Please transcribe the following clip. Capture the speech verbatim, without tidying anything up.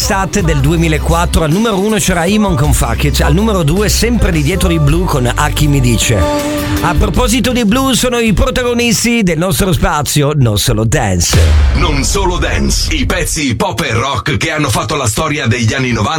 estate del duemilaquattro. Al numero uno c'era Imon con Fuck It, al numero due sempre di dietro di Blue con A chi mi dice. A proposito di Blue, sono i protagonisti del nostro spazio Non Solo Dance. Non Solo Dance, i pezzi pop e rock che hanno fatto la storia degli anni novanta